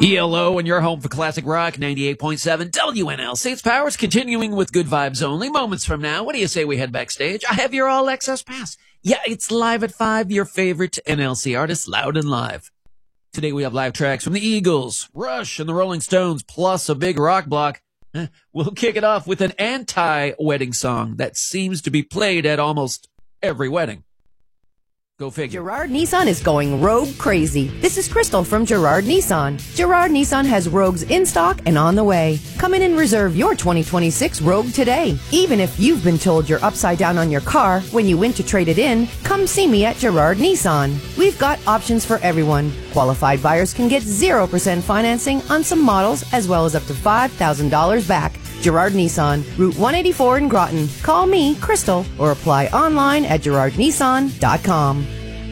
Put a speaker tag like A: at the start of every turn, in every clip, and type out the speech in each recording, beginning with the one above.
A: ELO and your home for classic rock, 98.7 WNLC. It's Powers, continuing with good vibes only. Moments from now, what do you say we head backstage? I have your all access pass. Yeah, it's Live at 5, your favorite NLC artists, loud and live. Today we have live tracks from the Eagles, Rush, and the Rolling Stones, plus a big rock block. We'll kick it off with an anti-wedding song that seems to be played at almost every wedding. Go figure.
B: Girard Nissan is going rogue crazy. This is Crystal from Girard Nissan. Girard Nissan has Rogues in stock and on the way. Come in and reserve your 2026 Rogue today. Even if you've been told you're upside down on your car when you went to trade it in, come see me at Girard Nissan. We've got options for everyone. Qualified buyers can get 0% financing on some models as well as up to $5,000 back. Girard Nissan, Route 184 in Groton. Call me, Crystal, or apply online at girardnissan.com.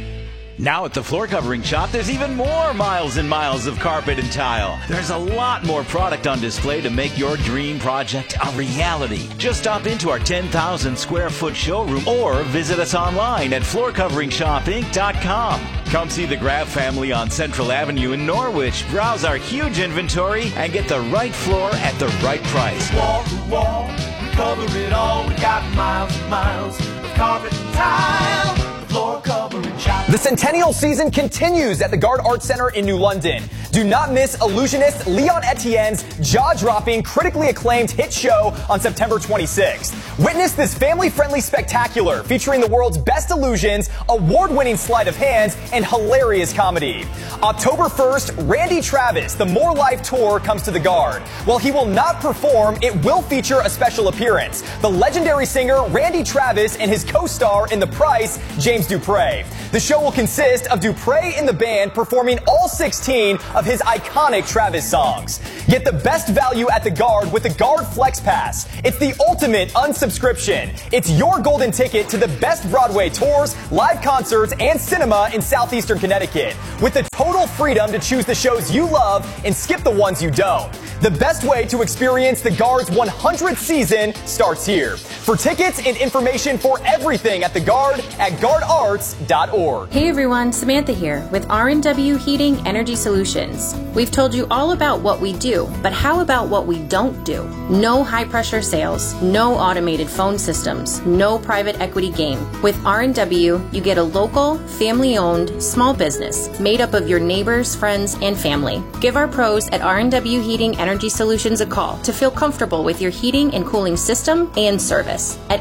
C: Now at the Floor Covering Shop, there's even more miles and miles of carpet and tile. There's a lot more product on display to make your dream project a reality. Just stop into our 10,000 square foot showroom or visit us online at floorcoveringshopinc.com. Come see the Graf family on Central Avenue in Norwich. Browse our huge inventory and get the right floor at the right price.
D: Wall to wall, we cover it all. We got miles and miles of carpet and tile. The Floor Covering Shop.
E: The Centennial season continues at the Gard Arts Center in New London. Do not miss illusionist Leon Etienne's jaw-dropping, critically acclaimed hit show on September 26th. Witness this family-friendly spectacular featuring the world's best illusions, award-winning sleight of hands, and hilarious comedy. October 1st, Randy Travis, the More Life Tour, comes to the Gard. While he will not perform, it will feature a special appearance. The legendary singer Randy Travis and his co-star in The Price, James Dupre. The show will consist of Dupre and the band performing all 16 of his iconic Travis songs. Get the best value at the Gard with the Gard Flex Pass. It's the ultimate unsubscription. It's your golden ticket to the best Broadway tours, live concerts, and cinema in southeastern Connecticut, with the total freedom to choose the shows you love and skip the ones you don't. The best way to experience the Gard's 100th season starts here. For tickets and information for everything at the Gard at gardarts.org.
F: Hey everyone, Samantha here with R&W Heating Energy Solutions. We've told you all about what we do, but how about what we don't do? No high pressure sales, no automated phone systems, no private equity game. With R&W, you get a local, family-owned, small business made up of your neighbors, friends, and family. Give our pros at R&W Heating Energy Solutions a call to feel comfortable with your heating and cooling system and service at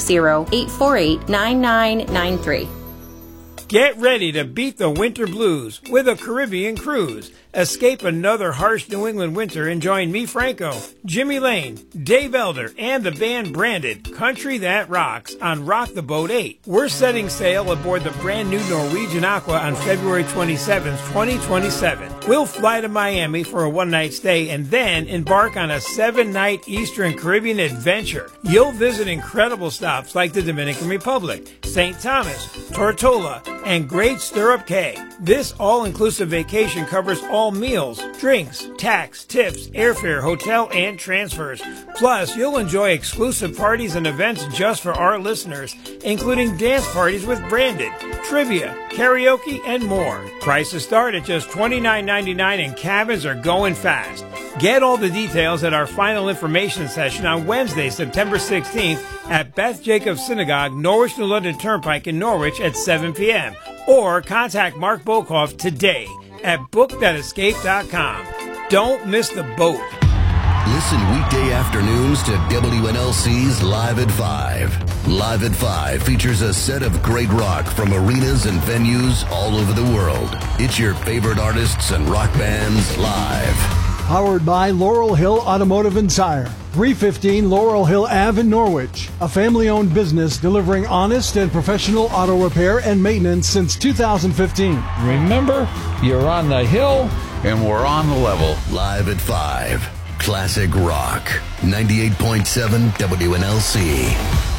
F: 860-848-9993.
G: Get ready to beat the winter blues with a Caribbean cruise. Escape another harsh New England winter and join me, Franco, Jimmy Lane, Dave Elder, and the band Branded, Country That Rocks, on Rock the Boat 8. We're setting sail aboard the brand new Norwegian Aqua on February 27th, 2027. We'll fly to Miami for a one-night stay and then embark on a 7-night Eastern Caribbean adventure. You'll visit incredible stops like the Dominican Republic, St. Thomas, Tortola, and Great Stirrup Cay. This all-inclusive vacation covers all meals, drinks, tax, tips, airfare, hotel, and transfers. Plus, you'll enjoy exclusive parties and events just for our listeners, including dance parties with Branded, trivia, karaoke, and more. Prices start at just $29.99 and cabins are going fast. Get all the details at our final information session on Wednesday, September 16th at Beth Jacobs Synagogue, Norwich New London Turnpike in Norwich at 7 p.m. Or contact Mark Bokoff today at bookthanescape.com. Don't miss the boat.
H: Listen weekday afternoons to WNLC's Live at 5. Live at 5 features a set of great rock from arenas and venues all over the world. It's your favorite artists and rock bands live.
I: Powered by Laurel Hill Automotive and Tire, 315 Laurel Hill Ave in Norwich. A family-owned business delivering honest and professional auto repair and maintenance since 2015.
J: Remember, you're on the hill and we're on the level.
H: Live at 5. Classic rock. 98.7 WNLC.